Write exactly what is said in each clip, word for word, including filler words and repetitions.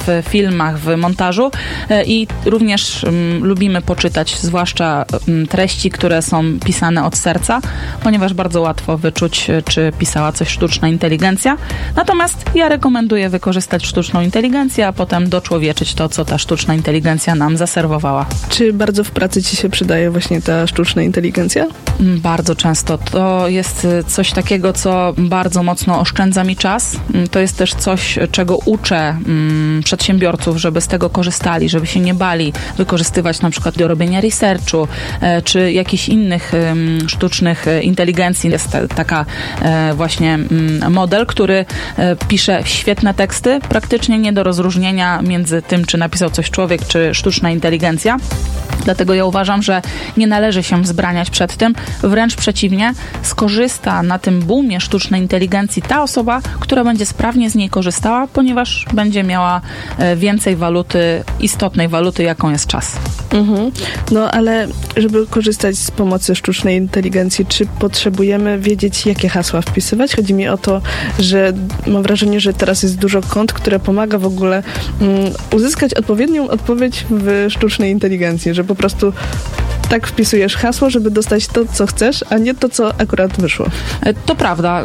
w filmach, w montażu i również um, lubimy poczytać, zwłaszcza um, treści, które są pisane od serca, ponieważ bardzo łatwo wyczuć, czy pisała coś sztuczna inteligencja. Natomiast ja rekomenduję wykorzystać sztuczną inteligencję, a potem doczłowieczyć to, co ta sztuczna inteligencja nam zaserwowała. Czy bardzo w pracy ci się przydaje właśnie ta sztuczna inteligencja? Bardzo często. To jest coś takiego, co bardzo mocno oszczędza mi czas. To jest też coś, czego uczę um, przedsiębiorców, żeby z tego korzystali, żeby się nie bali wykorzystywać na przykład do robienia researchu, e, czy jakichś innych um, sztucznych inteligencji. Jest ta, taka e, właśnie um, model, który e, pisze świetne teksty, praktycznie nie do rozróżnienia między tym, czy napisał coś człowiek, czy sztuczna inteligencja. Dlatego ja uważam, że nie należy się wzbraniać przed tym, wręcz przeciwnie, skorzysta na tym boomie sztucznej inteligencji ta osoba, która będzie sprawnie z niej korzystała, ponieważ będzie miała więcej waluty, istotnej waluty, jaką jest czas. Mhm. No ale żeby korzystać z pomocy sztucznej inteligencji, czy potrzebujemy wiedzieć, jakie hasła wpisywać? Chodzi mi o to, że mam wrażenie, że teraz jest dużo kont, które pomaga w ogóle um, uzyskać odpowiednią odpowiedź w sztucznej inteligencji, że po prostu tak wpisujesz hasło, żeby dostać to, co chcesz, a nie to, co akurat wyszło. To prawda.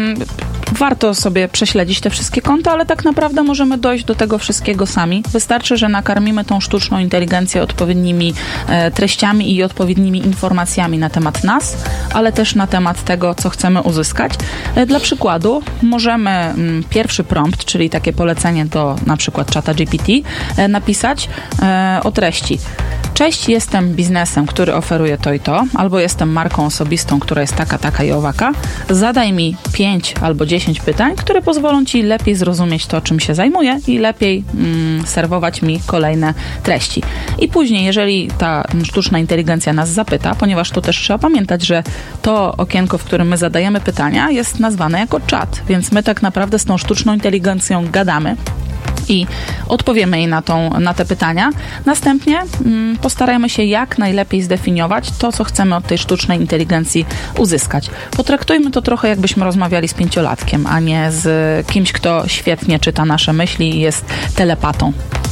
Warto sobie prześledzić te wszystkie konta, ale tak naprawdę możemy dojść do tego wszystkiego sami. Wystarczy, że nakarmimy tą sztuczną inteligencję odpowiednimi e, treściami i odpowiednimi informacjami na temat nas, ale też na temat tego, co chcemy uzyskać. E, dla przykładu możemy m, pierwszy prompt, czyli takie polecenie do na przykład czata G P T, e, napisać e, o treści. Cześć, jestem biznesem, który oferuje to i to, albo jestem marką osobistą, która jest taka, taka i owaka. Zadaj mi pięć albo dziesięć pytań, które pozwolą ci lepiej zrozumieć to, czym się zajmuję i lepiej mm, serwować mi kolejne treści. I później, jeżeli ta sztuczna inteligencja nas zapyta, ponieważ tu też trzeba pamiętać, że to okienko, w którym my zadajemy pytania, jest nazwane jako czat, więc my tak naprawdę z tą sztuczną inteligencją gadamy i odpowiemy jej na, tą, na te pytania. Następnie mm, postarajmy się jak najlepiej zdefiniować to, co chcemy od tej sztucznej inteligencji uzyskać. Potraktujmy to trochę, jakbyśmy rozmawiali z pięciolatkiem, a nie z kimś, kto świetnie czyta nasze myśli i jest telepatą.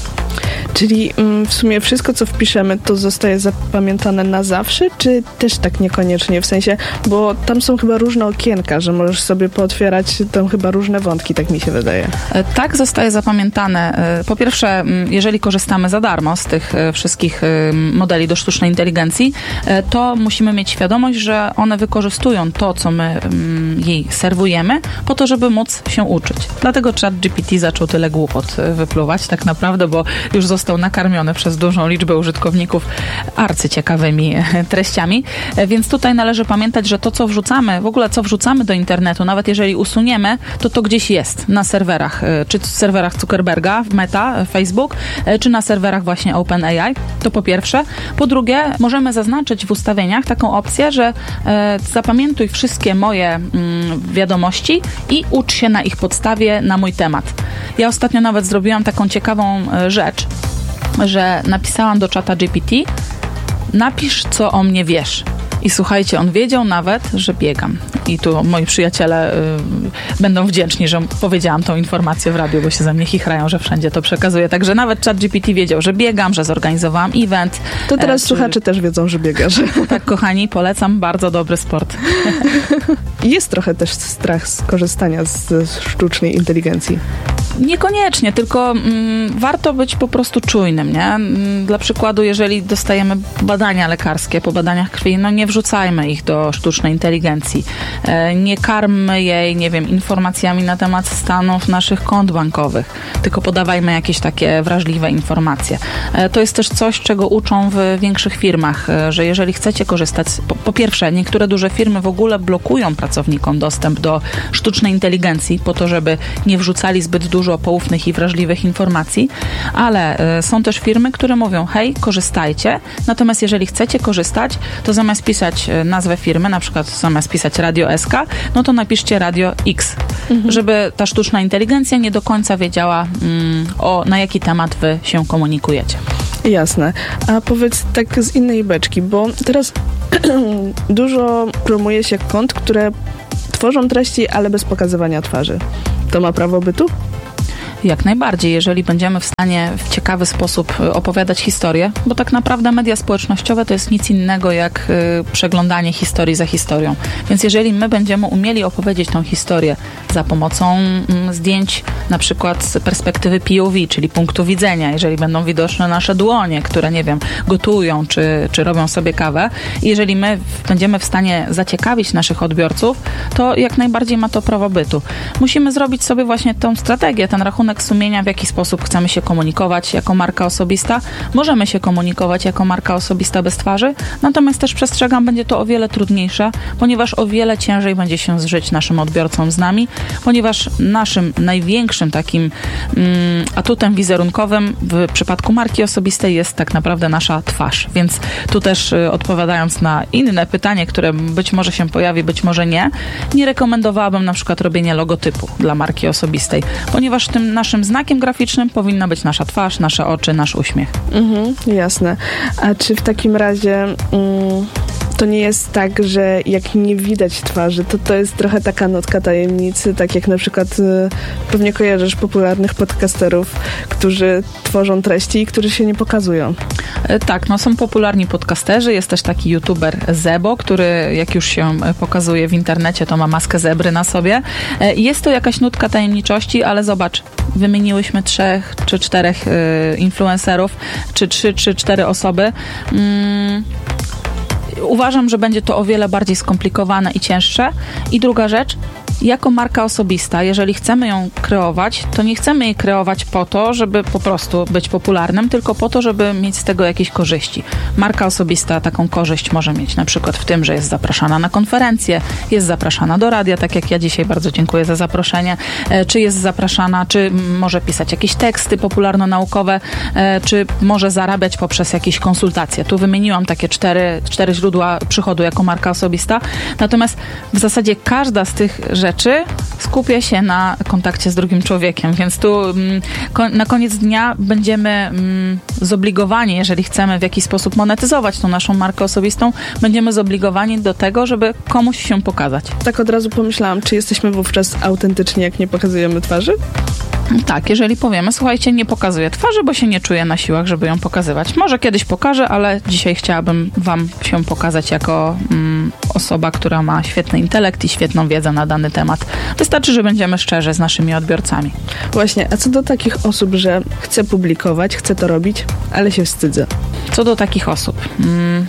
Czyli w sumie wszystko, co wpiszemy, to zostaje zapamiętane na zawsze, czy też tak niekoniecznie? W sensie, bo tam są chyba różne okienka, że możesz sobie pootwierać tam chyba różne wątki, tak mi się wydaje. Tak, zostaje zapamiętane. Po pierwsze, jeżeli korzystamy za darmo z tych wszystkich modeli do sztucznej inteligencji, to musimy mieć świadomość, że one wykorzystują to, co my jej serwujemy, po to, żeby móc się uczyć. Dlatego Chat G P T zaczął tyle głupot wypluwać tak naprawdę, bo już został nakarmiony przez dużą liczbę użytkowników arcyciekawymi treściami, więc tutaj należy pamiętać, że to, co wrzucamy, w ogóle co wrzucamy do internetu, nawet jeżeli usuniemy, to to gdzieś jest na serwerach, czy w serwerach Zuckerberga, Meta, Facebook, czy na serwerach właśnie OpenAI, to po pierwsze. Po drugie, możemy zaznaczyć w ustawieniach taką opcję, że e, zapamiętuj wszystkie moje mm, wiadomości i ucz się na ich podstawie na mój temat. Ja ostatnio nawet zrobiłam taką ciekawą e, rzecz, że napisałam do czata G P T: napisz, co o mnie wiesz. I słuchajcie, on wiedział nawet, że biegam. I tu moi przyjaciele y, będą wdzięczni, że powiedziałam tą informację w radiu, bo się ze mnie chichrają, że wszędzie to przekazuję. Także nawet Chat G P T wiedział, że biegam, że zorganizowałam event. To teraz e, słuchacze czy... też wiedzą, że biegasz. Tak, kochani, polecam, bardzo dobry sport. Jest trochę też strach z korzystania z, z sztucznej inteligencji. Niekoniecznie, tylko mm, warto być po prostu czujnym, nie? Dla przykładu, jeżeli dostajemy badania lekarskie po badaniach krwi, no nie wrzucajmy ich do sztucznej inteligencji. E, nie karmmy jej, nie wiem, informacjami na temat stanów naszych kont bankowych, tylko podawajmy jakieś takie wrażliwe informacje. E, to jest też coś, czego uczą w większych firmach, e, że jeżeli chcecie korzystać, po, po pierwsze, niektóre duże firmy w ogóle blokują pracownikom dostęp do sztucznej inteligencji po to, żeby nie wrzucali zbyt dużo poufnych i wrażliwych informacji, ale y, są też firmy, które mówią: hej, korzystajcie, natomiast jeżeli chcecie korzystać, to zamiast pisać y, nazwę firmy, na przykład zamiast pisać Radio S K, no to napiszcie Radio X, mhm. żeby ta sztuczna inteligencja nie do końca wiedziała mm, o na jaki temat wy się komunikujecie. Jasne. A powiedz tak z innej beczki, bo teraz dużo promuje się kont, które tworzą treści, ale bez pokazywania twarzy. To ma prawo bytu? Jak najbardziej, jeżeli będziemy w stanie w ciekawy sposób opowiadać historię, bo tak naprawdę media społecznościowe to jest nic innego jak y, przeglądanie historii za historią. Więc jeżeli my będziemy umieli opowiedzieć tą historię za pomocą mm, zdjęć na przykład z perspektywy P O V, czyli punktu widzenia, jeżeli będą widoczne nasze dłonie, które, nie wiem, gotują czy, czy robią sobie kawę, i jeżeli my będziemy w stanie zaciekawić naszych odbiorców, to jak najbardziej ma to prawo bytu. Musimy zrobić sobie właśnie tą strategię, ten rachunek sumienia, w jaki sposób chcemy się komunikować jako marka osobista. Możemy się komunikować jako marka osobista bez twarzy, natomiast też przestrzegam, będzie to o wiele trudniejsze, ponieważ o wiele ciężej będzie się zżyć naszym odbiorcom z nami, ponieważ naszym największym takim mm, atutem wizerunkowym w przypadku marki osobistej jest tak naprawdę nasza twarz. Więc tu też y, odpowiadając na inne pytanie, które być może się pojawi, być może nie, nie rekomendowałabym na przykład robienia logotypu dla marki osobistej, ponieważ tym naszym znakiem graficznym powinna być nasza twarz, nasze oczy, nasz uśmiech. Mhm, jasne. A czy w takim razie mm, to nie jest tak, że jak nie widać twarzy, to to jest trochę taka notka tajemnicy, tak jak na przykład y, pewnie kojarzysz popularnych podcasterów, którzy tworzą treści i którzy się nie pokazują. E, tak, no są popularni podcasterzy, jest też taki youtuber Zebo, który jak już się pokazuje w internecie, to ma maskę zebry na sobie. E, jest to jakaś nutka tajemniczości, ale zobacz, wymieniłyśmy trzech czy czterech y, influencerów, czy trzy, czy cztery osoby. Mm. Uważam, że będzie to o wiele bardziej skomplikowane i cięższe. I druga rzecz, jako marka osobista, jeżeli chcemy ją kreować, to nie chcemy jej kreować po to, żeby po prostu być popularnym, tylko po to, żeby mieć z tego jakieś korzyści. Marka osobista taką korzyść może mieć na przykład w tym, że jest zapraszana na konferencje, jest zapraszana do radia, tak jak ja dzisiaj bardzo dziękuję za zaproszenie, czy jest zapraszana, czy może pisać jakieś teksty popularno-naukowe, czy może zarabiać poprzez jakieś konsultacje. Tu wymieniłam takie cztery, cztery źródła przychodu jako marka osobista, natomiast w zasadzie każda z tych rzeczy skupia się na kontakcie z drugim człowiekiem, więc tu mm, ko- na koniec dnia będziemy mm, zobligowani, jeżeli chcemy w jakiś sposób monetyzować tą naszą markę osobistą, będziemy zobligowani do tego, żeby komuś się pokazać. Tak od razu pomyślałam, czy jesteśmy wówczas autentyczni, jak nie pokazujemy twarzy? Tak, jeżeli powiemy, słuchajcie, nie pokazuję twarzy, bo się nie czuję na siłach, żeby ją pokazywać. Może kiedyś pokażę, ale dzisiaj chciałabym wam się pokazać jako mm, osoba, która ma świetny intelekt i świetną wiedzę na dany temat. Wystarczy, że będziemy szczerzy z naszymi odbiorcami. Właśnie, a co do takich osób, że chcę publikować, chcę to robić, ale się wstydzę? Co do takich osób... Mm,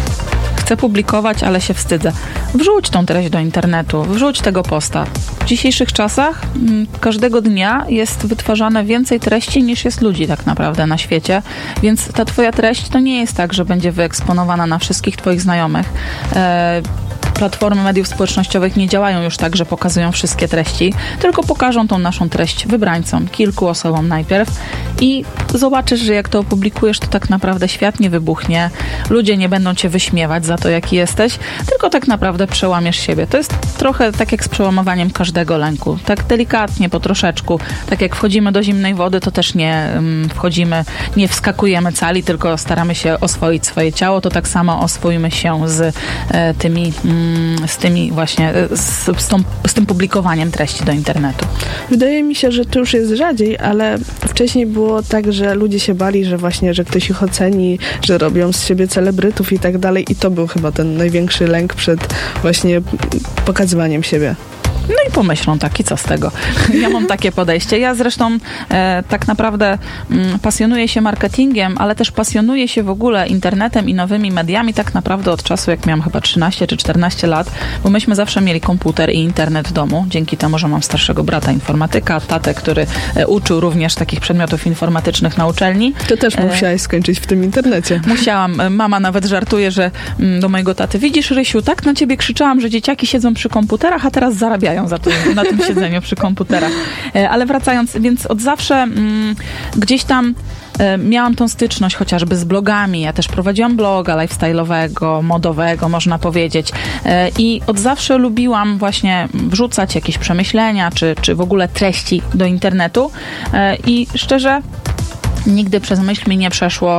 Chcę publikować, ale się wstydzę. Wrzuć tą treść do internetu, wrzuć tego posta. W dzisiejszych czasach m, każdego dnia jest wytwarzane więcej treści niż jest ludzi tak naprawdę na świecie, więc ta twoja treść to nie jest tak, że będzie wyeksponowana na wszystkich twoich znajomych. E, Platformy mediów społecznościowych nie działają już tak, że pokazują wszystkie treści, tylko pokażą tą naszą treść wybrańcom, kilku osobom najpierw i zobaczysz, że jak to opublikujesz, to tak naprawdę świat nie wybuchnie, ludzie nie będą cię wyśmiewać za to, jaki jesteś, tylko tak naprawdę przełamiesz siebie. To jest trochę tak jak z przełamowaniem każdego lęku. Tak delikatnie, po troszeczku. Tak jak wchodzimy do zimnej wody, to też nie um, wchodzimy, nie wskakujemy cali, tylko staramy się oswoić swoje ciało. To tak samo oswoimy się z e, tymi mm, z tymi właśnie, z, z, tą, z tym publikowaniem treści do internetu. Wydaje mi się, że to już jest rzadziej, ale wcześniej było tak, że ludzie się bali, że właśnie, że ktoś ich oceni, że robią z siebie celebrytów i tak dalej i to był chyba ten największy lęk przed właśnie pokazywaniem siebie. No i pomyślą tak, i co z tego? Ja mam takie podejście. Ja zresztą e, tak naprawdę m, pasjonuję się marketingiem, ale też pasjonuję się w ogóle internetem i nowymi mediami tak naprawdę od czasu, jak miałam chyba trzynaście czy czternaście lat, bo myśmy zawsze mieli komputer i internet w domu. Dzięki temu, że mam starszego brata informatyka, tatę, który e, uczył również takich przedmiotów informatycznych na uczelni. To też musiałaś skończyć w tym internecie. Musiałam. Mama nawet żartuje, że m, do mojego taty, widzisz, Rysiu, tak na ciebie krzyczałam, że dzieciaki siedzą przy komputerach, a teraz zarabiają za to, na tym siedzeniu przy komputerach. Ale wracając, więc od zawsze mm, gdzieś tam e, miałam tą styczność chociażby z blogami. Ja też prowadziłam bloga lifestyle'owego, modowego, można powiedzieć. E, I od zawsze lubiłam właśnie wrzucać jakieś przemyślenia, czy, czy w ogóle treści do internetu. E, I szczerze, nigdy przez myśl mi nie przeszło,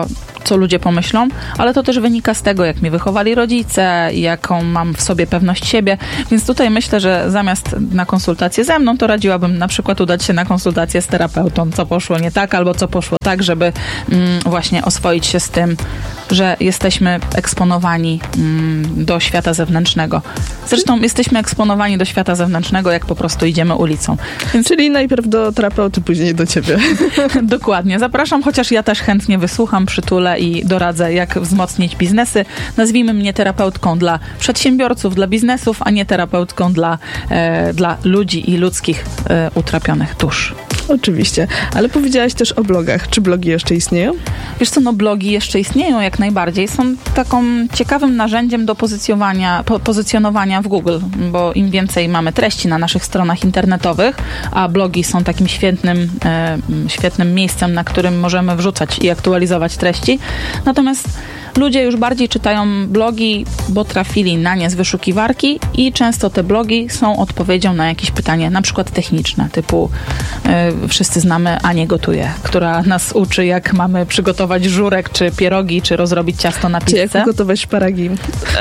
co ludzie pomyślą, ale to też wynika z tego, jak mnie wychowali rodzice, jaką mam w sobie pewność siebie, więc tutaj myślę, że zamiast na konsultację ze mną, to radziłabym na przykład udać się na konsultację z terapeutą, co poszło nie tak, albo co poszło tak, żeby mm, właśnie oswoić się z tym, że jesteśmy eksponowani mm, do świata zewnętrznego. Zresztą jesteśmy eksponowani do świata zewnętrznego, jak po prostu idziemy ulicą. Więc... Czyli najpierw do terapeuty, później do ciebie. Dokładnie. Zapraszam, chociaż ja też chętnie wysłucham, przytulę i doradzę, jak wzmocnić biznesy. Nazwijmy mnie terapeutką dla przedsiębiorców, dla biznesów, a nie terapeutką dla, e, dla ludzi i ludzkich e, utrapionych dusz. Oczywiście, ale powiedziałaś też o blogach. Czy blogi jeszcze istnieją? Wiesz co, no blogi jeszcze istnieją jak najbardziej. Są taką ciekawym narzędziem do pozycjonowania, po, pozycjonowania w Google, bo im więcej mamy treści na naszych stronach internetowych, a blogi są takim świetnym, e, świetnym miejscem, na którym możemy wrzucać i aktualizować treści. Natomiast ludzie już bardziej czytają blogi, bo trafili na nie z wyszukiwarki i często te blogi są odpowiedzią na jakieś pytanie, na przykład techniczne, typu yy, wszyscy znamy Anię Gotuje, która nas uczy, jak mamy przygotować żurek, czy pierogi, czy rozrobić ciasto na pizzę. Czy jak ugotować szparagi.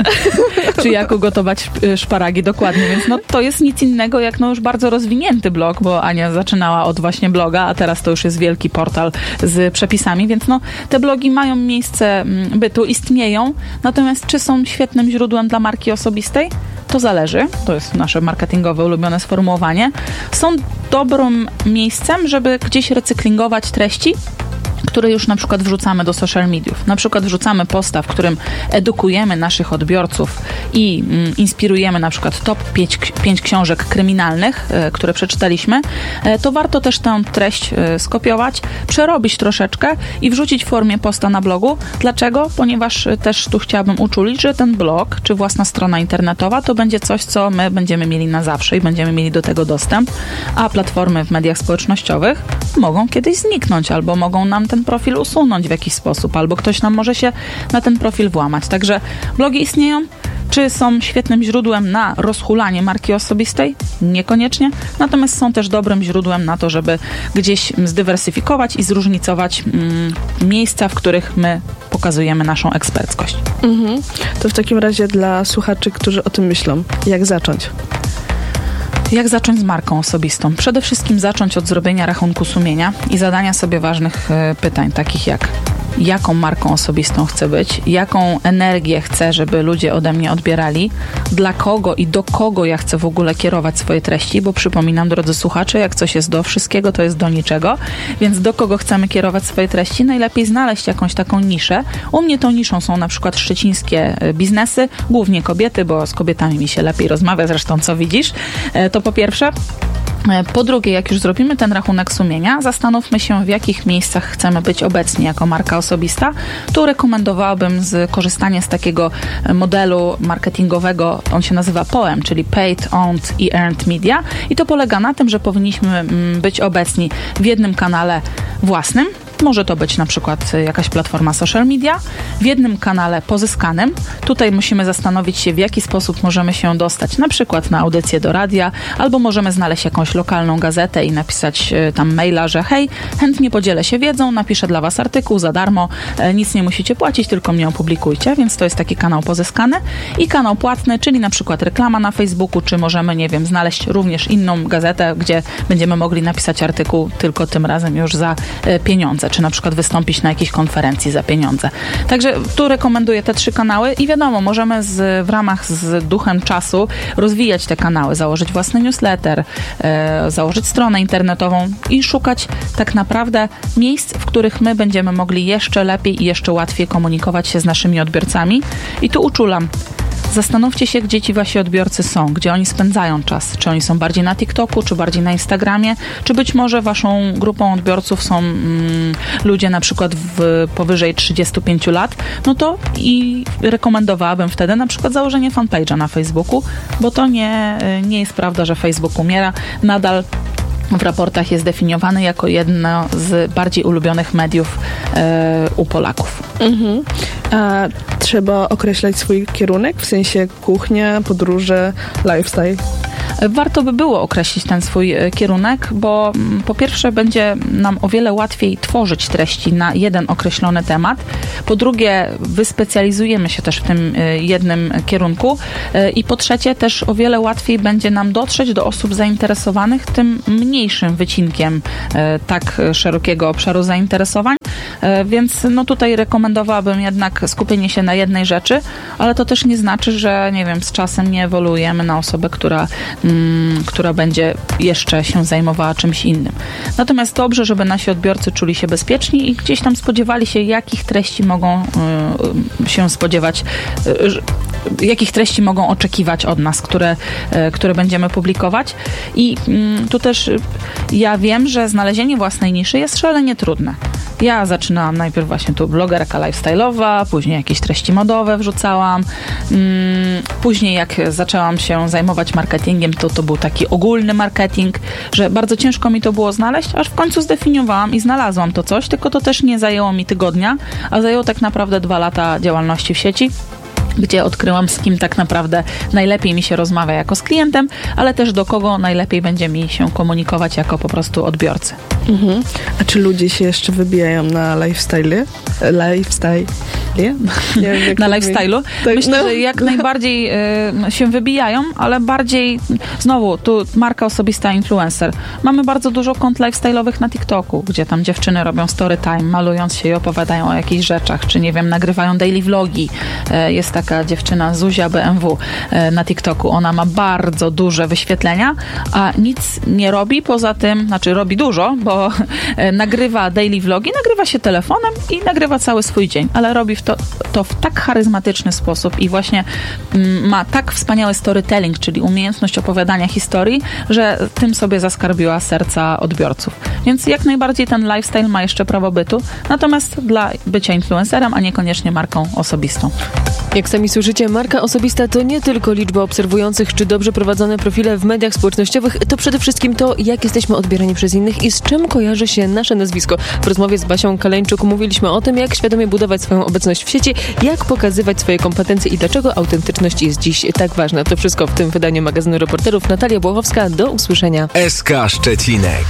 Czy jak ugotować szparagi, dokładnie. Więc no, to jest nic innego jak no, już bardzo rozwinięty blog, bo Ania zaczynała od właśnie bloga, a teraz to już jest wielki portal z przepisami, więc no, te blogi mają miejsce bytu, istnieją, natomiast czy są świetnym źródłem dla marki osobistej? To zależy. To jest nasze marketingowe ulubione sformułowanie. Są dobrym miejscem, żeby gdzieś recyklingować treści, które już na przykład wrzucamy do social mediów. Na przykład wrzucamy posta, w którym edukujemy naszych odbiorców i mm, inspirujemy na przykład top pięć książek kryminalnych, e, które przeczytaliśmy, e, to warto też tę treść e, skopiować, przerobić troszeczkę i wrzucić w formie posta na blogu. Dlaczego? Ponieważ e, też tu chciałabym uczulić, że ten blog, czy własna strona internetowa, to będzie coś, co my będziemy mieli na zawsze i będziemy mieli do tego dostęp, a platformy w mediach społecznościowych mogą kiedyś zniknąć albo mogą nam ten profil usunąć w jakiś sposób, albo ktoś nam może się na ten profil włamać. Także blogi istnieją. Czy są świetnym źródłem na rozhulanie marki osobistej? Niekoniecznie. Natomiast są też dobrym źródłem na to, żeby gdzieś zdywersyfikować i zróżnicować mm, miejsca, w których my pokazujemy naszą eksperckość. Mhm. To w takim razie dla słuchaczy, którzy o tym myślą, jak zacząć? Jak zacząć z marką osobistą? Przede wszystkim zacząć od zrobienia rachunku sumienia i zadania sobie ważnych y, pytań, takich jak jaką marką osobistą chcę być, jaką energię chcę, żeby ludzie ode mnie odbierali, dla kogo i do kogo ja chcę w ogóle kierować swoje treści, bo przypominam, drodzy słuchacze, jak coś jest do wszystkiego, to jest do niczego, więc do kogo chcemy kierować swoje treści, najlepiej znaleźć jakąś taką niszę. U mnie tą niszą są na przykład szczecińskie biznesy, głównie kobiety, bo z kobietami mi się lepiej rozmawia, zresztą co widzisz, to po pierwsze. Po drugie, jak już zrobimy ten rachunek sumienia, zastanówmy się, w jakich miejscach chcemy być obecni jako marka osobista. Tu rekomendowałabym z, korzystanie z takiego modelu marketingowego, on się nazywa P O E M, czyli Paid, Owned i Earned Media i to polega na tym, że powinniśmy być obecni w jednym kanale własnym. Może to być na przykład jakaś platforma social media, w jednym kanale pozyskanym. Tutaj musimy zastanowić się, w jaki sposób możemy się dostać na przykład na audycję do radia, albo możemy znaleźć jakąś lokalną gazetę i napisać tam maila, że hej, chętnie podzielę się wiedzą, napiszę dla was artykuł za darmo, nic nie musicie płacić, tylko mnie opublikujcie, więc to jest taki kanał pozyskany i kanał płatny, czyli na przykład reklama na Facebooku, czy możemy, nie wiem, znaleźć również inną gazetę, gdzie będziemy mogli napisać artykuł, tylko tym razem już za pieniądze, czy na przykład wystąpić na jakiejś konferencji za pieniądze. Także tu rekomenduję te trzy kanały i wiadomo, możemy z, w ramach z duchem czasu rozwijać te kanały, założyć własny newsletter, e, założyć stronę internetową i szukać tak naprawdę miejsc, w których my będziemy mogli jeszcze lepiej i jeszcze łatwiej komunikować się z naszymi odbiorcami. I tu uczulam, zastanówcie się, gdzie ci wasi odbiorcy są, gdzie oni spędzają czas. Czy oni są bardziej na TikToku, czy bardziej na Instagramie, czy być może waszą grupą odbiorców są mm, ludzie na przykład w, powyżej trzydziestu pięciu lat, no to i rekomendowałabym wtedy na przykład założenie fanpage'a na Facebooku, bo to nie, nie jest prawda, że Facebook umiera. Nadal w raportach jest definiowany jako jedno z bardziej ulubionych mediów e, u Polaków. Mhm. A trzeba określać swój kierunek, w sensie kuchnia, podróże, lifestyle? Warto by było określić ten swój kierunek, bo po pierwsze będzie nam o wiele łatwiej tworzyć treści na jeden określony temat. Po drugie, wyspecjalizujemy się też w tym jednym kierunku i po trzecie też o wiele łatwiej będzie nam dotrzeć do osób zainteresowanych tym mniejszym wycinkiem tak szerokiego obszaru zainteresowań. Więc no tutaj rekomendowałabym jednak skupienie się na jednej rzeczy, ale to też nie znaczy, że nie wiem, z czasem nie ewoluujemy na osobę, która, mm, która będzie jeszcze się zajmowała czymś innym. Natomiast dobrze, żeby nasi odbiorcy czuli się bezpieczni i gdzieś tam spodziewali się, jakich treści mogą y, się spodziewać, y, jakich treści mogą oczekiwać od nas, które, y, które będziemy publikować. I y, tu też y, ja wiem, że znalezienie własnej niszy jest szalenie trudne. Ja zaczynałam najpierw właśnie tu blogerka lifestyle'owa, później jakieś treści modowe wrzucałam. Mm, później jak zaczęłam się zajmować marketingiem, to to był taki ogólny marketing, że bardzo ciężko mi to było znaleźć, aż w końcu zdefiniowałam i znalazłam to coś, tylko to też nie zajęło mi tygodnia, a zajęło tak naprawdę dwa lata działalności w sieci, gdzie odkryłam, z kim tak naprawdę najlepiej mi się rozmawia jako z klientem, ale też do kogo najlepiej będzie mi się komunikować jako po prostu odbiorcy. Mhm. A czy ludzie się jeszcze wybijają na lifestyle? Lifestyle? Nie? Nie wiem, na lifestyle'u? Tak, Myślę, no. że jak najbardziej y, się wybijają, ale bardziej, znowu, tu marka osobista, influencer. Mamy bardzo dużo kont lifestyle'owych na TikToku, gdzie tam dziewczyny robią story time, malując się i opowiadają o jakichś rzeczach, czy nie wiem, nagrywają daily vlogi. Y, jest taka dziewczyna Zuzia B M W y, na TikToku. Ona ma bardzo duże wyświetlenia, a nic nie robi poza tym, znaczy robi dużo, bo y, nagrywa daily vlogi, nagrywa się telefonem i nagrywa cały swój dzień, ale robi w to, to w tak charyzmatyczny sposób i właśnie mm, ma tak wspaniały storytelling, czyli umiejętność opowiadania historii, że tym sobie zaskarbiła serca odbiorców. Więc jak najbardziej ten lifestyle ma jeszcze prawo bytu, natomiast dla bycia influencerem, a niekoniecznie marką osobistą. Jak sami słyszycie, marka osobista to nie tylko liczba obserwujących czy dobrze prowadzone profile w mediach społecznościowych, to przede wszystkim to, jak jesteśmy odbierani przez innych i z czym kojarzy się nasze nazwisko. W rozmowie z Basią Kaleńczuk mówiliśmy o tym, jak świadomie budować swoją obecność w sieci, jak pokazywać swoje kompetencje i dlaczego autentyczność jest dziś tak ważna. To wszystko w tym wydaniu magazynu Reporterów. Natalia Błachowska, do usłyszenia. S K Szczecinek.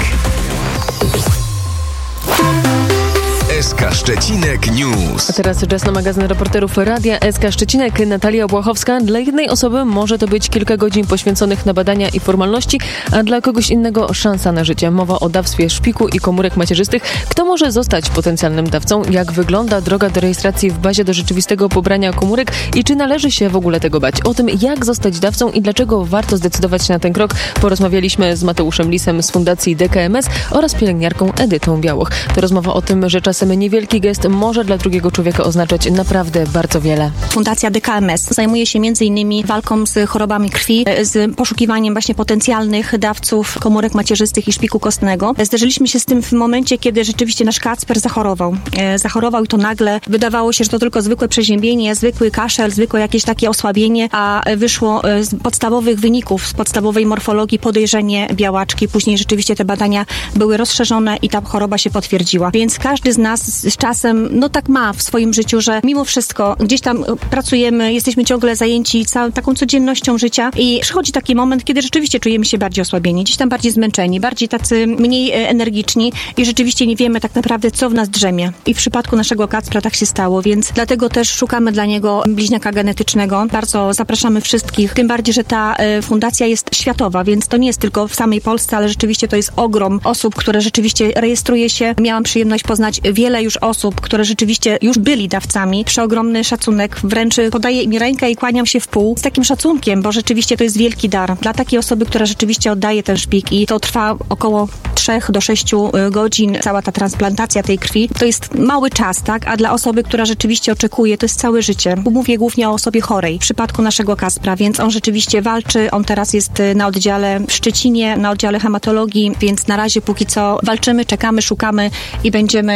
S K Szczecinek News. A teraz czas na magazyn Reporterów Radia S K Szczecinek. Natalia Błachowska. Dla jednej osoby może to być kilka godzin poświęconych na badania i formalności, a dla kogoś innego szansa na życie. Mowa o dawstwie szpiku i komórek macierzystych. Kto może zostać potencjalnym dawcą? Jak wygląda droga do rejestracji w bazie do rzeczywistego pobrania komórek i czy należy się w ogóle tego bać? O tym, jak zostać dawcą i dlaczego warto zdecydować się na ten krok, porozmawialiśmy z Mateuszem Lisem z Fundacji D K M S oraz pielęgniarką Edytą Białoch. To rozmowa o tym, że czasem niewielki gest może dla drugiego człowieka oznaczać naprawdę bardzo wiele. Fundacja D K M S zajmuje się między innymi walką z chorobami krwi, z poszukiwaniem właśnie potencjalnych dawców komórek macierzystych i szpiku kostnego. Zderzyliśmy się z tym w momencie, kiedy rzeczywiście nasz Kacper zachorował. Zachorował i to nagle wydawało się, że to tylko zwykłe przeziębienie, zwykły kaszel, zwykłe jakieś takie osłabienie, a wyszło z podstawowych wyników, z podstawowej morfologii podejrzenie białaczki. Później rzeczywiście te badania były rozszerzone i ta choroba się potwierdziła. Więc każdy z nas z czasem, no tak ma w swoim życiu, że mimo wszystko gdzieś tam pracujemy, jesteśmy ciągle zajęci całą taką codziennością życia i przychodzi taki moment, kiedy rzeczywiście czujemy się bardziej osłabieni, gdzieś tam bardziej zmęczeni, bardziej tacy mniej energiczni i rzeczywiście nie wiemy tak naprawdę, co w nas drzemie. I w przypadku naszego Kacpra tak się stało, więc dlatego też szukamy dla niego bliźniaka genetycznego. Bardzo zapraszamy wszystkich, tym bardziej, że ta fundacja jest światowa, więc to nie jest tylko w samej Polsce, ale rzeczywiście to jest ogrom osób, które rzeczywiście rejestruje się. Miałam przyjemność poznać wiele już osób, które rzeczywiście już byli dawcami. Przeogromny szacunek, wręcz podaję mi rękę i kłaniam się w pół z takim szacunkiem, bo rzeczywiście to jest wielki dar dla takiej osoby, która rzeczywiście oddaje ten szpik i to trwa około trzech do sześciu godzin, cała ta transplantacja tej krwi. To jest mały czas, tak? A dla osoby, która rzeczywiście oczekuje, to jest całe życie. Mówię głównie o osobie chorej w przypadku naszego Kacpra, więc on rzeczywiście walczy. On teraz jest na oddziale w Szczecinie, na oddziale hematologii, więc na razie póki co walczymy, czekamy, szukamy i będziemy go wspierać.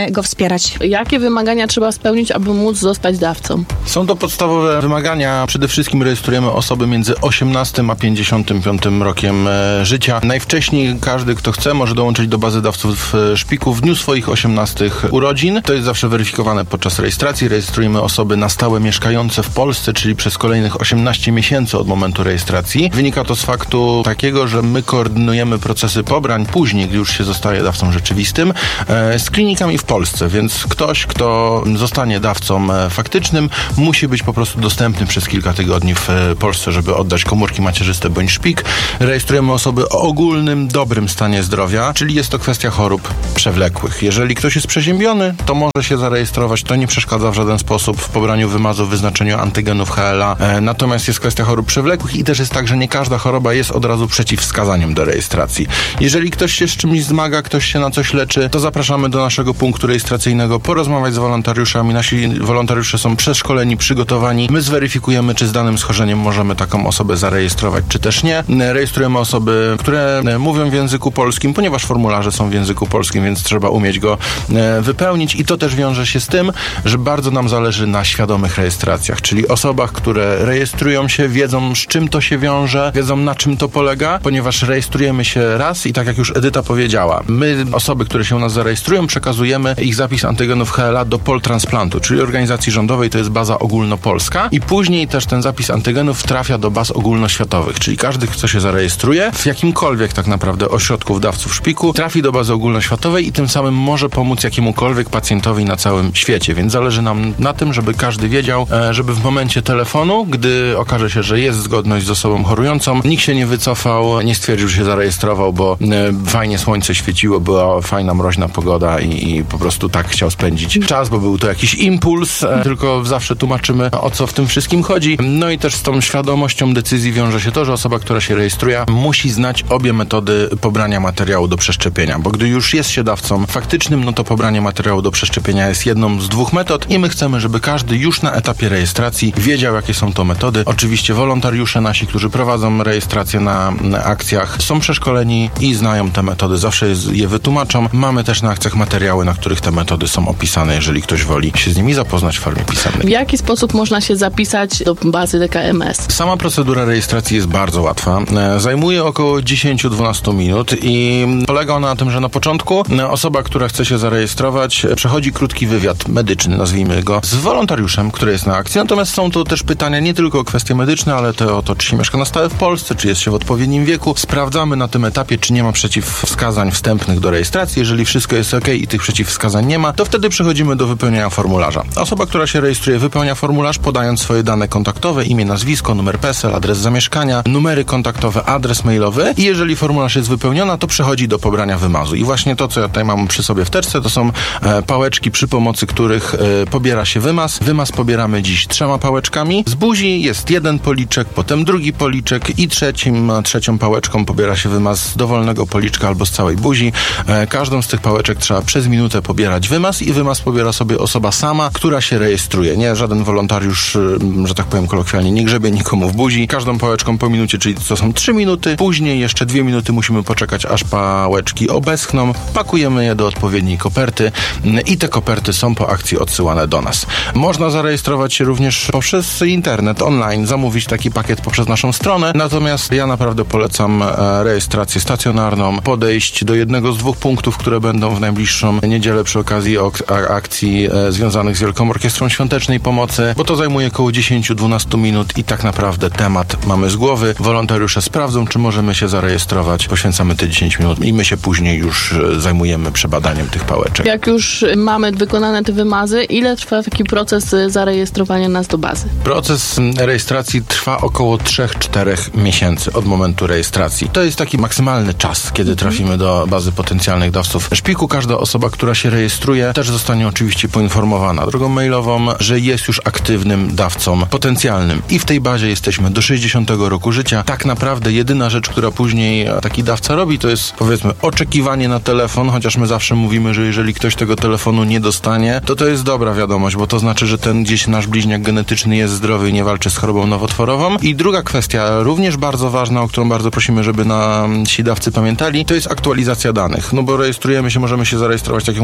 wspierać. Jakie wymagania trzeba spełnić, aby móc zostać dawcą? Są to podstawowe wymagania. Przede wszystkim rejestrujemy osoby między osiemnastym a pięćdziesiątym piątym rokiem e, życia. Najwcześniej każdy, kto chce, może dołączyć do bazy dawców e, szpiku w dniu swoich osiemnastych urodzin. To jest zawsze weryfikowane podczas rejestracji. Rejestrujemy osoby na stałe mieszkające w Polsce, czyli przez kolejnych osiemnaście miesięcy od momentu rejestracji. Wynika to z faktu takiego, że my koordynujemy procesy pobrań później, gdy już się zostaje dawcą rzeczywistym, e, z klinikami w Polsce, więc ktoś, kto zostanie dawcą e, faktycznym, musi być po prostu dostępny przez kilka tygodni w e, Polsce, żeby oddać komórki macierzyste bądź szpik. Rejestrujemy osoby o ogólnym, dobrym stanie zdrowia, czyli jest to kwestia chorób przewlekłych. Jeżeli ktoś jest przeziębiony, to może się zarejestrować, to nie przeszkadza w żaden sposób w pobraniu wymazu, wyznaczeniu antygenów H L A. E, natomiast jest kwestia chorób przewlekłych i też jest tak, że nie każda choroba jest od razu przeciwwskazaniem do rejestracji. Jeżeli ktoś się z czymś zmaga, ktoś się na coś leczy, to zapraszamy do naszego punktu rejestracyjnego, porozmawiać z wolontariuszami. Nasi wolontariusze są przeszkoleni, przygotowani. My zweryfikujemy, czy z danym schorzeniem możemy taką osobę zarejestrować, czy też nie. Rejestrujemy osoby, które mówią w języku polskim, ponieważ formularze są w języku polskim, więc trzeba umieć go wypełnić i to też wiąże się z tym, że bardzo nam zależy na świadomych rejestracjach, czyli osobach, które rejestrują się, wiedzą, z czym to się wiąże, wiedzą, na czym to polega, ponieważ rejestrujemy się raz i tak jak już Edyta powiedziała, my, osoby, które się u nas zarejestrują, przekazujemy ich zapis antygenów H L A do Poltransplantu, czyli organizacji rządowej, to jest baza ogólnopolska i później też ten zapis antygenów trafia do baz ogólnoświatowych, czyli każdy, kto się zarejestruje w jakimkolwiek tak naprawdę ośrodku dawców szpiku, trafi do bazy ogólnoświatowej i tym samym może pomóc jakiemukolwiek pacjentowi na całym świecie, więc zależy nam na tym, żeby każdy wiedział, żeby w momencie telefonu, gdy okaże się, że jest zgodność z osobą chorującą, nikt się nie wycofał, nie stwierdził, że się zarejestrował, bo fajnie słońce świeciło, była fajna, mroźna pogoda i, i po prostu tak chciał spędzić czas, bo był to jakiś impuls, tylko zawsze tłumaczymy, o co w tym wszystkim chodzi. No i też z tą świadomością decyzji wiąże się to, że osoba, która się rejestruje, musi znać obie metody pobrania materiału do przeszczepienia, bo gdy już jest się dawcą faktycznym, no to pobranie materiału do przeszczepienia jest jedną z dwóch metod i my chcemy, żeby każdy już na etapie rejestracji wiedział, jakie są to metody. Oczywiście wolontariusze nasi, którzy prowadzą rejestrację na, na akcjach, są przeszkoleni i znają te metody, zawsze je wytłumaczą. Mamy też na akcjach materiały, na których te metody są opisane, jeżeli ktoś woli się z nimi zapoznać w formie pisemnej. W jaki sposób można się zapisać do bazy D K M S? Sama procedura rejestracji jest bardzo łatwa. Zajmuje około dziesięć do dwunastu minut i polega ona na tym, że na początku osoba, która chce się zarejestrować, przechodzi krótki wywiad medyczny, nazwijmy go, z wolontariuszem, który jest na akcji. Natomiast są to też pytania nie tylko o kwestie medyczne, ale to o to, czy się mieszka na stałe w Polsce, czy jest się w odpowiednim wieku. Sprawdzamy na tym etapie, czy nie ma przeciwwskazań wstępnych do rejestracji. Jeżeli wszystko jest ok i tych przeciwwskazań nie ma, to wtedy przechodzimy do wypełniania formularza. Osoba, która się rejestruje, wypełnia formularz, podając swoje dane kontaktowe, imię, nazwisko, numer P E S E L, adres zamieszkania, numery kontaktowe, adres mailowy i jeżeli formularz jest wypełniona, to przechodzi do pobrania wymazu. I właśnie to, co ja tutaj mam przy sobie w teczce, to są e, pałeczki, przy pomocy których e, pobiera się wymaz. Wymaz pobieramy dziś trzema pałeczkami. Z buzi jest jeden policzek, potem drugi policzek i trzecim, trzecią pałeczką pobiera się wymaz z dowolnego policzka albo z całej buzi. E, każdą z tych pałeczek trzeba przez minutę pobierać wymaz i wymaz pobiera sobie osoba sama, która się rejestruje. Nie żaden wolontariusz, że tak powiem kolokwialnie, nie grzebie nikomu w buzi. Każdą pałeczką po minucie, czyli to są trzy minuty. Później jeszcze dwie minuty musimy poczekać, aż pałeczki obeschną. Pakujemy je do odpowiedniej koperty i te koperty są po akcji odsyłane do nas. Można zarejestrować się również poprzez internet, online, zamówić taki pakiet poprzez naszą stronę. Natomiast ja naprawdę polecam rejestrację stacjonarną, podejść do jednego z dwóch punktów, które będą w najbliższą niedzielę przy okazji akcji związanych z Wielką Orkiestrą Świątecznej Pomocy, bo to zajmuje około dziesięć do dwunastu minut i tak naprawdę temat mamy z głowy. Wolontariusze sprawdzą, czy możemy się zarejestrować. Poświęcamy te dziesięć minut i my się później już zajmujemy przebadaniem tych pałeczek. Jak już mamy wykonane te wymazy, ile trwa taki proces zarejestrowania nas do bazy? Proces rejestracji trwa około trzy do czterech miesięcy od momentu rejestracji. To jest taki maksymalny czas, kiedy trafimy do bazy potencjalnych dawców szpiku. Każda osoba, która się rejestruje, też zostanie oczywiście poinformowana drogą mailową, że jest już aktywnym dawcą potencjalnym. I w tej bazie jesteśmy do sześćdziesiątego roku życia. Tak naprawdę jedyna rzecz, która później taki dawca robi, to jest, powiedzmy, oczekiwanie na telefon, chociaż my zawsze mówimy, że jeżeli ktoś tego telefonu nie dostanie, to to jest dobra wiadomość, bo to znaczy, że ten gdzieś nasz bliźniak genetyczny jest zdrowy i nie walczy z chorobą nowotworową. I druga kwestia, również bardzo ważna, o którą bardzo prosimy, żeby nasi dawcy pamiętali, to jest aktualizacja danych. No bo rejestrujemy się, możemy się zarejestrować, tak jak mówię, w dniu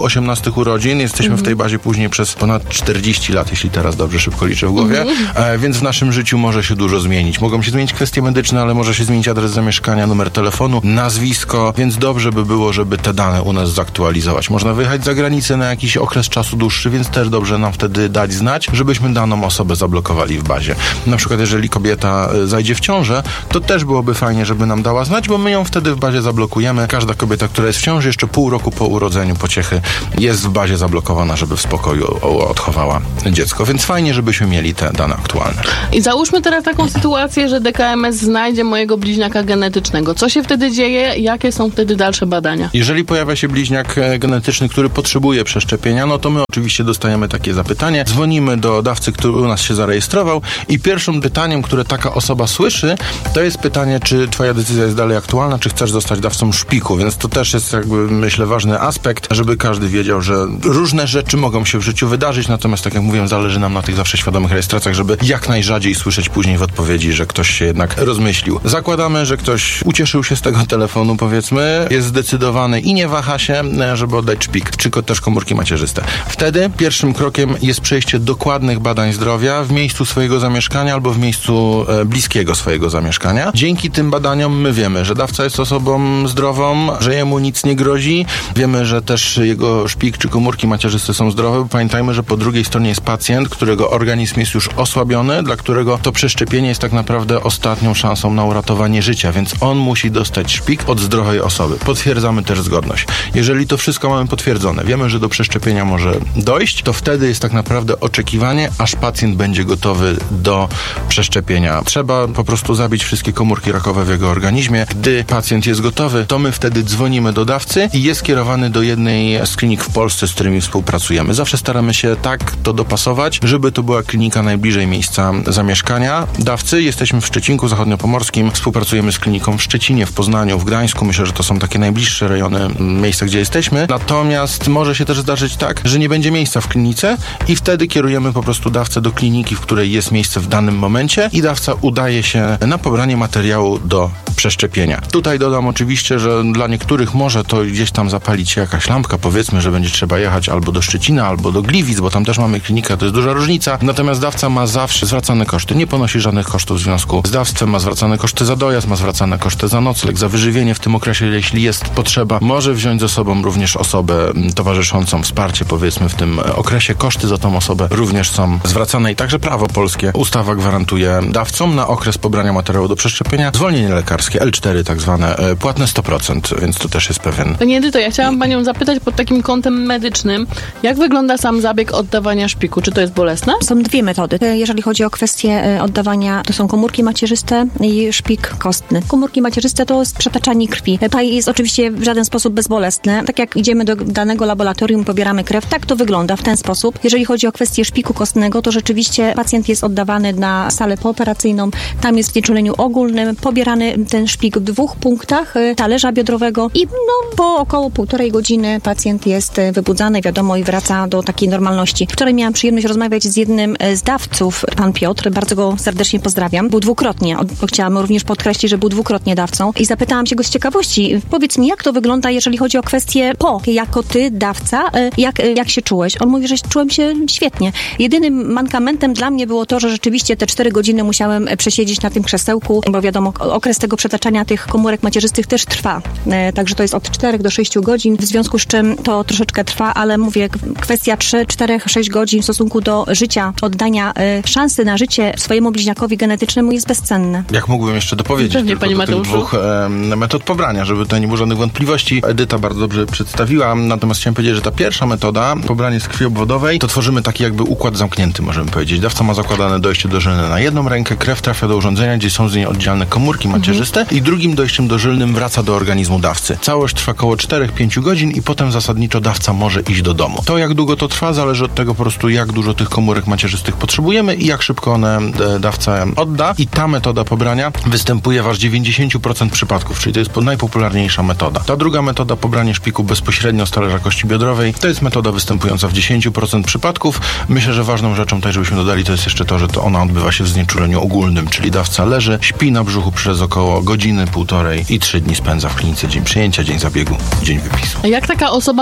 osiemnastych urodzin. Jesteśmy mm-hmm. w tej bazie później przez ponad czterdzieści lat, jeśli teraz dobrze szybko liczę w głowie. Mm-hmm. E, więc w naszym życiu może się dużo zmienić. Mogą się zmienić kwestie medyczne, ale może się zmienić adres zamieszkania, numer telefonu, nazwisko, więc dobrze by było, żeby te dane u nas zaktualizować. Można wyjechać za granicę na jakiś okres czasu dłuższy, więc też dobrze nam wtedy dać znać, żebyśmy daną osobę zablokowali w bazie. Na przykład, jeżeli kobieta zajdzie w ciążę, to też byłoby fajnie, żeby nam dała znać, bo my ją wtedy w bazie zablokujemy. Każda kobieta, która jest w ciąży, jeszcze pół roku po urodzeniu pociechy jest w bazie zablokowana, żeby w spokoju odchowała dziecko. Więc fajnie, żebyśmy mieli te dane aktualne. I załóżmy teraz taką sytuację, że D K M S znajdzie mojego bliźniaka genetycznego. Co się wtedy dzieje? Jakie są wtedy dalsze badania? Jeżeli pojawia się bliźniak genetyczny, który potrzebuje przeszczepienia, no to my oczywiście dostajemy takie zapytanie. Dzwonimy do dawcy, który u nas się zarejestrował i pierwszym pytaniem, które taka osoba słyszy, to jest pytanie, czy twoja decyzja jest dalej aktualna, czy chcesz zostać dawcą szpiku, więc to też jest jakby, myślę, ważny aspekt, żeby każdy wiedział, że różne rzeczy mogą się w życiu wydarzyć, natomiast tak jak mówiłem, zależy nam na tych zawsze świadomych rejestracjach, żeby jak najrzadziej słyszeć później w odpowiedzi, że ktoś się jednak rozmyślił. Zakładamy, że ktoś ucieszył się z tego telefonu, powiedzmy, jest zdecydowany i nie waha się, żeby oddać szpik, czy też komórki macierzyste. Wtedy pierwszym krokiem jest przejście dokładnych badań zdrowia w miejscu swojego zamieszkania albo w miejscu e, bliskiego swojego zamieszkania. Dzięki tym badaniom my wiemy, że dawca jest osobą zdrową, że jemu nic nie grozi. Wiemy, że też jego szpik czy komórki macierzyste są zdrowe, bo pamiętajmy, że po drugiej stronie jest pacjent, którego organizm jest już osłabiony, dla którego to przeszczepienie jest tak naprawdę ostatnią szansą na uratowanie życia, więc on musi dostać szpik od zdrowej osoby. Potwierdzamy też zgodność. Jeżeli to wszystko mamy potwierdzone, wiemy, że do przeszczepienia może dojść, to wtedy jest tak naprawdę oczekiwanie, aż pacjent będzie gotowy do przeszczepienia. Trzeba po prostu zabić wszystkie komórki rakowe w jego organizmie. Gdy pacjent jest gotowy, to my wtedy dzwonimy do dawcy i jest kierowany do jednej z klinik w Polsce, z którymi współpracujemy. Zawsze staramy się tak to dopasować, żeby to była klinika najbliżej miejsca zamieszkania dawcy. Jesteśmy w Szczecinku Zachodniopomorskim, współpracujemy z kliniką w Szczecinie, w Poznaniu, w Gdańsku. Myślę, że to są takie najbliższe rejony, miejsca, gdzie jesteśmy. Natomiast może się też zdarzyć tak, że nie będzie miejsca w klinice i wtedy kierujemy po prostu dawcę do kliniki, w której jest miejsce w danym momencie i dawca udaje się na pobranie materiału do przeszczepienia. Tutaj dodam oczywiście, że dla niektórych może to gdzieś tam zapalić się jakaś lampka, powiedzmy, że będzie trzeba jechać albo do Szczecina, albo do Gliwic, bo tam też mamy klinikę, to jest duża różnica. Natomiast dawca ma zawsze zwracane koszty, nie ponosi żadnych kosztów w związku z dawstwem, ma zwracane koszty za dojazd, ma zwracane koszty za nocleg, za wyżywienie w tym okresie, jeśli jest potrzeba. Może wziąć ze sobą również osobę towarzyszącą, wsparcie powiedzmy w tym okresie. Koszty za tą osobę również są zwracane i także prawo polskie, ustawa gwarantuje dawcom na okres pobrania materiału do przeszczepienia zwolnienie lekarskie, L cztery tak zwane, płatne sto procent, więc to też jest pewien... Pani Edyto, ja chciałam panią zapytać pod takim kątem medycznym, jak wygląda sam zabieg oddawania szpiku? Czy to jest bolesne? Są dwie metody. Jeżeli chodzi o kwestię oddawania, to są komórki macierzyste i szpik kostny. Komórki macierzyste to jest przetaczanie krwi. To jest oczywiście w żaden sposób bezbolesne. Tak jak idziemy do danego laboratorium, pobieramy krew, tak to wygląda w ten sposób. Jeżeli chodzi o kwestię szpiku kostnego, to rzeczywiście pacjent jest oddawany na salę pooperacyjną. Tam jest w znieczuleniu ogólnym pobierany ten szpik w dwóch punktach talerza biodrowego i no, po około półtorej godziny pacjent jest wybudzany, wiadomo, i wraca do takiej normalności. Wczoraj miałam przyjemność rozmawiać z jednym z dawców, pan Piotr, bardzo go serdecznie pozdrawiam. Był dwukrotnie, chciałam również podkreślić, że był dwukrotnie dawcą i zapytałam się go z ciekawości, powiedz mi, jak to wygląda, jeżeli chodzi o kwestię po, jako ty, dawca, jak, jak się czułeś? On mówi, że czułem się świetnie. Jedynym mankamentem dla mnie było to, że rzeczywiście te cztery godziny musiałem przesiedzieć na tym krzesełku, bo wiadomo, okres tego przetaczania tych komórek macierzystych też trwa. Także to jest od czterech do sześciu godzin, w związku z czym to troszeczkę trwa, ale mówię, kwestia trzy, cztery, sześć godzin w stosunku do życia, oddania szansy na życie swojemu bliźniakowi genetycznemu jest bezcenne. Jak mógłbym jeszcze dopowiedzieć Pewnie, tylko do tych dwóch e, metod pobrania, żeby tutaj nie było żadnych wątpliwości. Edyta bardzo dobrze przedstawiła, natomiast chciałem powiedzieć, że ta pierwsza metoda, pobranie z krwi obwodowej, to tworzymy taki jakby układ zamknięty, możemy powiedzieć. Dawca ma zakładane dojście dożylne na jedną rękę, krew trafia do urządzenia, gdzie są z niej oddzielne komórki macierzyste mhm. i drugim dojściem dożylnym wraca do organizmu dawcy. Całość trwa około cztery do pięciu godzin i potem zasadniczo dawca może iść do domu. To, jak długo to trwa, zależy od tego po prostu, jak dużo tych komórek macierzystych potrzebujemy i jak szybko one e, dawca odda. I ta metoda pobrania występuje w aż dziewięćdziesięciu procentach przypadków, czyli to jest najpopularniejsza metoda. Ta druga metoda, pobranie szpiku bezpośrednio z talerza kości biodrowej, to jest metoda występująca w dziesięciu procentach przypadków. Myślę, że ważną rzeczą tutaj, żebyśmy dodali, to jest jeszcze to, że to ona odbywa się w znieczuleniu ogólnym, czyli dawca leży, śpi na brzuchu przez około godziny, półtorej i trzy dni spędza w klinice. Dzień przyjęcia, dzień zabiegu, dzień wypisu. A jak taka osoba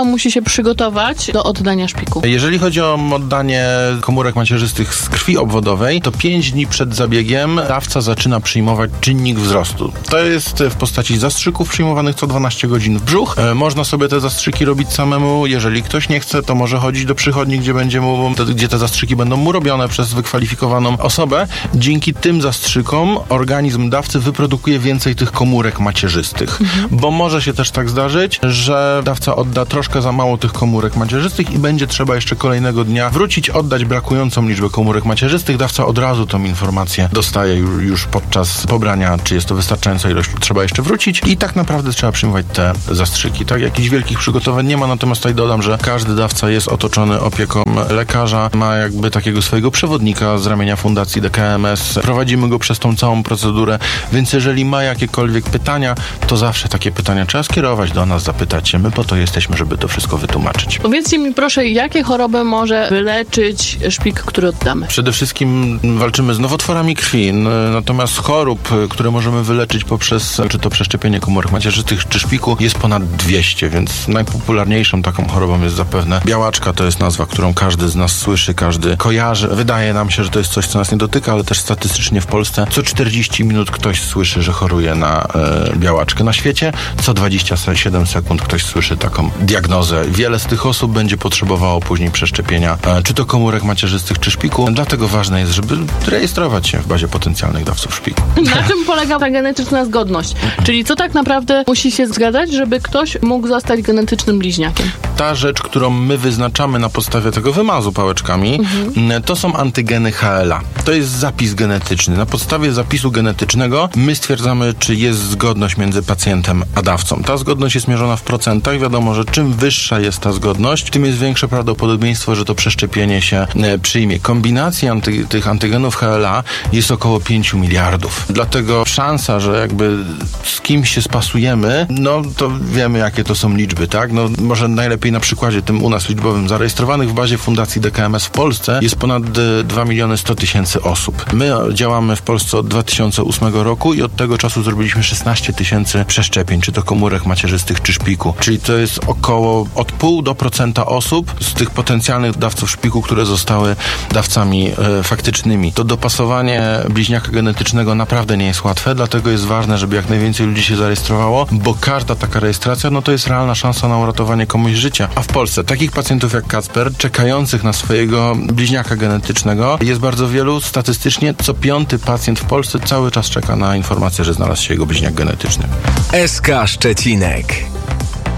musi się przygotować do oddania szpiku? Jeżeli chodzi o oddanie komórek macierzystych z krwi obwodowej, to pięć dni przed zabiegiem dawca zaczyna przyjmować czynnik wzrostu. To jest w postaci zastrzyków przyjmowanych co dwanaście godzin w brzuch. E, można sobie te zastrzyki robić samemu. Jeżeli ktoś nie chce, to może chodzić do przychodni, gdzie będzie mu, gdzie te zastrzyki będą mu robione przez wykwalifikowaną osobę. Dzięki tym zastrzykom organizm dawcy wyprodukuje więcej tych komórek macierzystych. Mhm. Bo może się też tak zdarzyć, że dawca odda troszkę za mało tych komórek macierzystych i będzie trzeba jeszcze kolejnego dnia wrócić, oddać brakującą liczbę komórek macierzystych. Dawca od razu tą informację dostaje już podczas pobrania, czy jest to wystarczająca ilość, trzeba jeszcze wrócić i tak naprawdę trzeba przyjmować te zastrzyki. Tak, jakichś wielkich przygotowań nie ma, natomiast tutaj dodam, że każdy dawca jest otoczony opieką lekarza, ma jakby takiego swojego przewodnika z ramienia Fundacji D K M S. Prowadzimy go przez tą całą procedurę, więc jeżeli ma jakiekolwiek pytania, to zawsze takie pytania trzeba skierować do nas, zapytać się. My po to jesteśmy, żeby to wszystko wytłumaczyć. Powiedzcie mi proszę, jakie choroby może wyleczyć szpik, który oddamy? Przede wszystkim walczymy z nowotworami krwi, natomiast chorób, które możemy wyleczyć poprzez czy to przeszczepienie komórek macierzystych, czy szpiku, jest ponad dwieście, więc najpopularniejszą taką chorobą jest zapewne białaczka. To jest nazwa, którą każdy z nas słyszy, każdy kojarzy. Wydaje nam się, że to jest coś, co nas nie dotyka, ale też statystycznie w Polsce co czterdzieści minut ktoś słyszy, że choruje na e, białaczkę. Na świecie co dwadzieścia siedem sekund ktoś słyszy taką diagnozę. Wiele z tych osób będzie potrzebowało później przeszczepienia e, czy to komórek macierzystych, czy szpiku. Dlatego ważne jest, żeby rejestrować się w bazie potencjalnych dawców szpiku. Na czym polega ta genetyczna zgodność? Czyli co tak naprawdę musi się zgadzać, żeby ktoś mógł zostać genetycznym bliźniakiem? Ta rzecz, którą my wyznaczamy na podstawie tego wymazu pałeczkami, mhm. to są antygeny H L A. To jest zapis genetyczny. Na podstawie zapisu genetycznego my stwierdzamy, czy jest zgodność między pacjentem a dawcą. Ta zgodność jest mierzona w procentach. Wiadomo, że czym wyższa jest ta zgodność, tym jest większe prawdopodobieństwo, że to przeszczepienie się e, przyjmie. Kombinacji anty, tych antygenów H L A jest około pięć miliardów. Dlatego szansa, że jakby z kimś się spasujemy, no to wiemy, jakie to są liczby, tak? No może najlepiej na przykładzie tym u nas liczbowym zarejestrowanych w bazie Fundacji D K M S w Polsce jest ponad dwa miliony sto tysięcy osób. My działamy w Polsce od dwa tysiące ósmego roku i od tego czasu zrobiliśmy szesnaście tysięcy przeszczepień, czy to komórek macierzystych, czy szpiku. Czyli to jest około od pół do procenta osób z tych potencjalnych dawców szpiku, które zostały dawcami e, faktycznymi. To dopasowanie bliźniaka genetycznego naprawdę nie jest łatwe, dlatego jest ważne, żeby jak najwięcej ludzi się zarejestrowało, bo każda taka rejestracja, no to jest realna szansa na uratowanie komuś życia. A w Polsce takich pacjentów jak Kacper, czekających na swojego bliźniaka genetycznego, jest bardzo wielu. Statystycznie co piąty pacjent w Polsce cały czas czeka na informację, że znalazł się jego bliźniak genetyczny. S K Szczecinek.